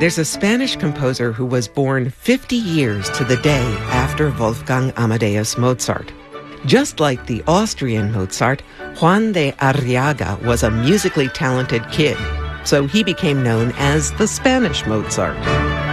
There's a Spanish composer who was born 50 years to the day after Wolfgang Amadeus Mozart. Just like the Austrian Mozart, Juan de Arriaga was a musically talented kid, so he became known as the Spanish Mozart.